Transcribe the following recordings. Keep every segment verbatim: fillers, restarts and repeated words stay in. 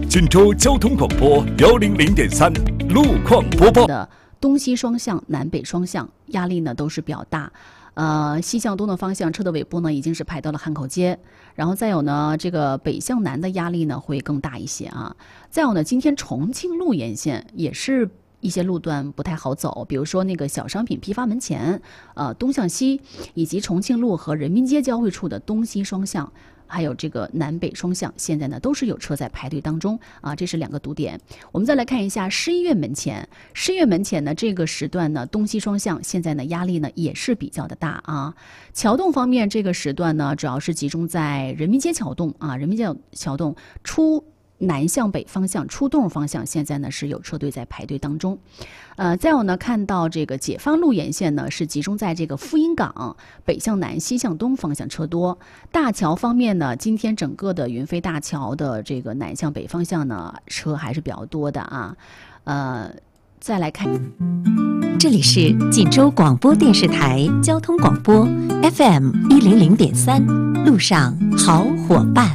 锦州交通广播幺零零点三路况播报的东西双向、南北双向压力呢都是比较大。呃，西向东的方向车的尾部呢已经是排到了汉口街，然后再有呢，这个北向南的压力呢会更大一些啊。再有呢，今天重庆路沿线也是一些路段不太好走，比如说那个小商品批发门前，呃，东向西，以及重庆路和人民街交汇处的东西双向。还有这个南北双向，现在呢都是有车在排队当中啊，这是两个堵点。我们再来看一下狮医院门前，狮医院门前呢这个时段呢东西双向，现在呢压力呢也是比较的大啊。桥洞方面，这个时段呢主要是集中在人民街桥洞啊，人民街桥洞出南向北方向出洞方向，现在呢是有车队在排队当中。呃，再有呢，看到这个解放路沿线呢是集中在这个复兴港北向南、西向东方向车多。大桥方面呢，今天整个的云飞大桥的这个南向北方向呢车还是比较多的啊。呃，再来看， 这里是锦州广播电视台交通广播 F M 一零零点三，路上好伙伴。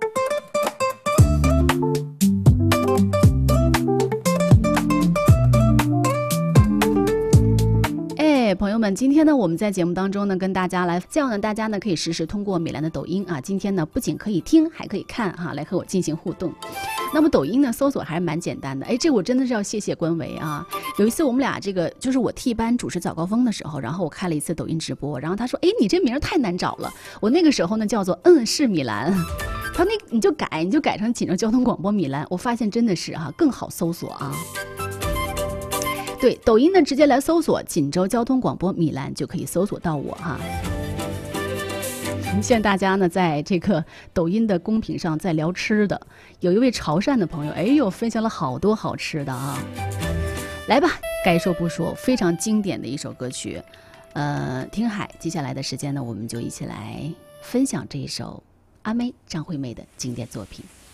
朋友们，今天呢，我们在节目当中呢，跟大家来，这样呢，大家呢可以实时通过米兰的抖音啊，今天呢不仅可以听，还可以看哈、啊，来和我进行互动。那么抖音呢，搜索还是蛮简单的，哎，这我真的是要谢谢官维啊。有一次我们俩这个就是我替班主持早高峰的时候，然后我开了一次抖音直播，然后他说，哎，你这名太难找了，我那个时候呢叫做嗯是米兰。他那你就改，你就改成锦州交通广播米兰，我发现真的是哈、啊、更好搜索啊。对，抖音呢直接来搜索锦州交通广播米兰就可以搜索到我哈。现在大家呢在这个抖音的公屏上在聊吃的，有一位潮汕的朋友，哎呦，分享了好多好吃的啊。来吧，该说不说，非常经典的一首歌曲，呃，听海。接下来的时间呢，我们就一起来分享这一首阿妹张惠妹的经典作品。